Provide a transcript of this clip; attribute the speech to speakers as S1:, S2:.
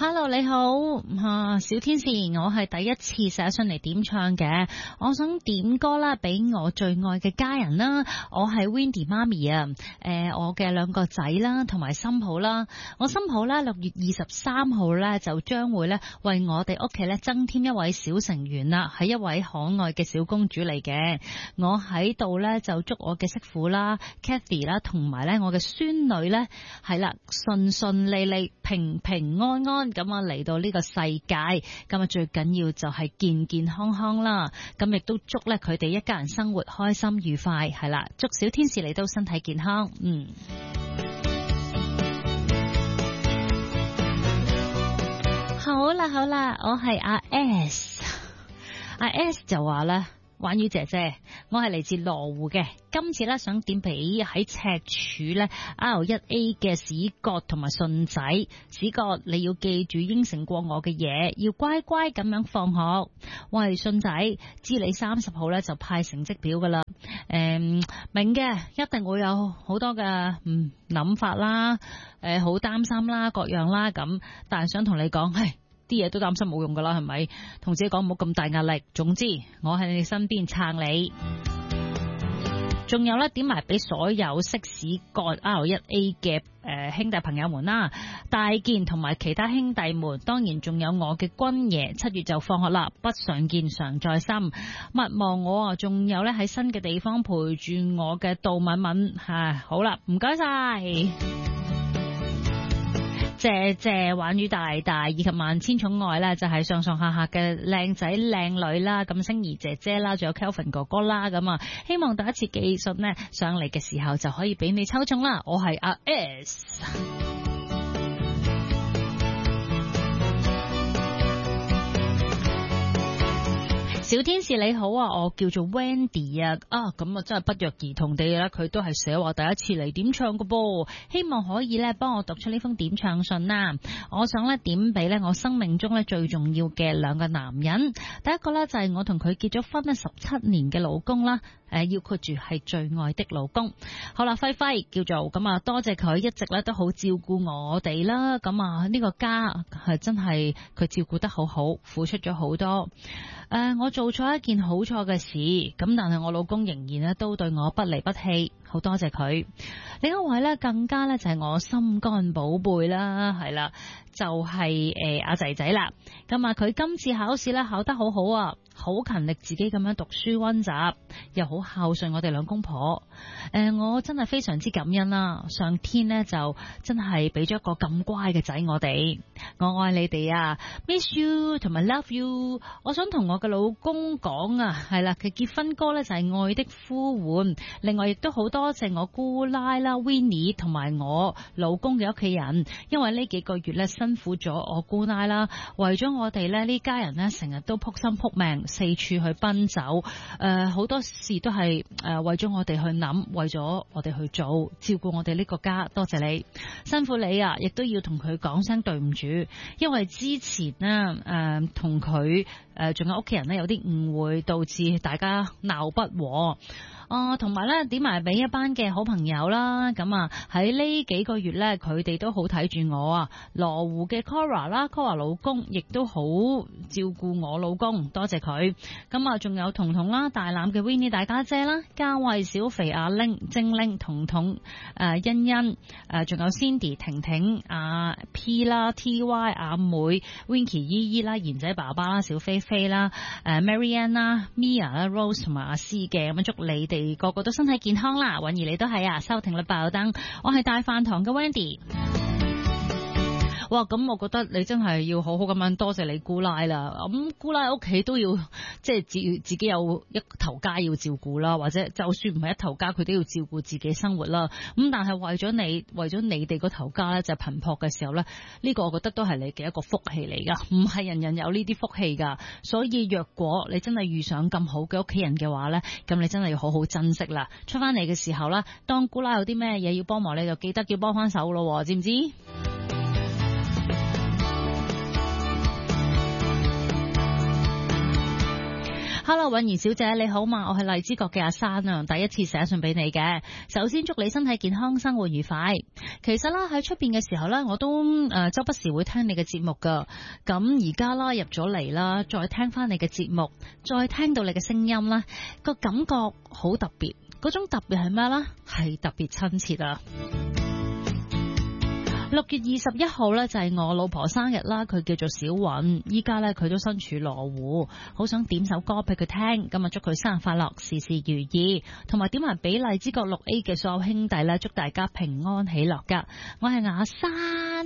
S1: Hello， 你好，小天使，我係第一次寫信嚟點唱嘅，我想點歌啦，俾我最愛嘅家人啦，我係 Wendy 媽咪啊，我嘅兩個仔啦，同埋新抱啦，我新抱咧6月23號咧就將會咧為我哋屋企咧增添一位小成員啦，係一位可愛嘅小公主嚟嘅，我喺度咧就祝我嘅媳婦啦 Kathy 啦，同埋咧我嘅孫女咧係啦順順利利平平安安咁啊嚟到呢個世界，咁啊最緊要就係健健康康啦，咁亦都祝咧佢哋一家人生活開心愉快，係啦，祝小天使嚟到身體健康。好啦，我係阿 S 就話咧，婉瑜姐姐，我係嚟自羅湖嘅，今次咧想點俾喺赤柱咧 R1A 嘅史葛同埋順仔。史葛，你要記住應承過我嘅嘢，要乖乖咁樣放學。喂，順仔，知你30號咧就派成績表噶啦，明嘅，一定會有好多嘅諗法啦，好擔心啦，各樣啦咁，但係想同你講，啲嘢都擔心冇用噶啦，係咪？同自己講唔好咁大壓力。總之，我喺你身邊撐你。仲有咧，點埋俾所有識史葛 R1A 嘅兄弟朋友們啦，大健同埋其他兄弟們，當然仲有我嘅君爺，7月就放學啦，不常見常在心，勿忘我啊！仲有咧喺新嘅地方陪住我嘅杜敏敏，好啦，唔該晒。謝謝婉瑜大大以及萬千寵愛啦，就係上上下下嘅靚仔靚女啦，咁星兒姐姐啦，仲有 Kelvin 哥哥啦，咁啊，希望第一次寄信呢上嚟嘅時候就可以俾你抽中啦。我係阿 S。小天使你好啊，我叫做 Wendy 啊，咁啊真係不約而同地啦，佢都係寫話第一次嚟點唱嘅噃，希望可以咧幫我讀出呢封點唱信啦。我想咧點俾咧我生命中咧最重要嘅兩個男人，第一個咧就係我同佢結咗婚咧17年嘅老公啦，要括住係最愛的老公。好啦，輝輝叫做咁啊，多謝佢一直咧都好照顧我哋啦，咁啊呢個家係真係佢照顧得好好，付出咗好多。我做錯一件好錯嘅事，咁但係我老公仍然咧都對我不離不棄，好多謝佢。另一位咧更加咧就係我心肝寶貝啦，係啦，就係阿仔仔啦。咁啊佢今次考試咧考得好好啊，好勤力自己咁樣讀書溫習，又好孝順我哋兩公婆。我真係非常之感恩啦，上天呢就真係俾咗一個咁乖嘅仔我哋，我愛你哋啊 ，miss you 同埋 love you。我想同我嘅老公講啊，係啦，佢結婚歌呢就係愛的呼喚。另外亦都好多謝我姑奶啦 Winnie 同埋我老公嘅屋企人，因為呢幾個月呢辛苦咗我姑奶啦，為咗我哋呢家人呢成日都撲心撲命四處去奔走，好多事都係為咗我哋去諗，為咗我哋去做，照顧我哋呢個家，多謝你，辛苦你啊！亦都要同佢講聲對唔住，因為之前呢同佢仲有屋企人呢有啲誤會，導致大家鬧不和。同埋咧點埋俾一班嘅好朋友啦，咁啊喺呢幾個月咧，佢哋都好睇住我啊。羅湖嘅 Cora 啦，Cora 老公亦都好照顧我老公，多謝佢。咁啊，仲有彤彤啦，大欖嘅 Winnie 大家姐啦，嘉慧、小肥、阿玲、精靈、彤彤、欣欣，仲有 Cindy、婷婷、阿 P 啦、TY、阿妹、Winky 姨姨啦、賢仔爸爸啦、小菲菲啦、Marianne 啦、Mia 啦、Rose 同埋阿詩嘅，咁祝你哋個個都身體健康啦，允兒你都係啊，收聽率爆燈，我係大飯堂嘅 Wendy。哇，咁我覺得你真係要好好咁樣多謝你姑奶啦。咁姑奶屋企都要即係自己有一頭家要照顧啦，或者就算唔係一頭家，佢都要照顧自己生活啦。咁但係為咗你哋嗰頭家咧就頻撲嘅時候咧，呢個我覺得都係你嘅一個福氣嚟噶，唔係人人有呢啲福氣噶。所以若果你真係遇上咁好嘅屋企人嘅話咧，咁你真係要好好珍惜啦。出翻嚟嘅時候咧，當姑奶有啲咩嘢要幫忙，你就記得要幫翻手咯，知唔知？ Hello， 允兒小姐你好嘛？我係荔枝角嘅阿珊啊，第一次寫信俾你嘅。首先祝你身體健康，生活愉快。其實啦，喺出邊嘅時候呢，我都周不時會聽你嘅節目噶。咁而家啦入咗嚟啦，再聽翻你嘅節目，再聽到你嘅聲音啦，個感覺好特別。嗰種特別係咩呢？係特別親切啊！6月21號呢，就係我老婆生日啦，佢叫做小雲，依家呢，佢都身處羅湖，好想點首歌俾佢聽，今日祝佢生日快樂，事事如意，同埋點埋俾荔枝角6A嘅所有兄弟呢，祝大家平安喜樂噶。我係阿珊。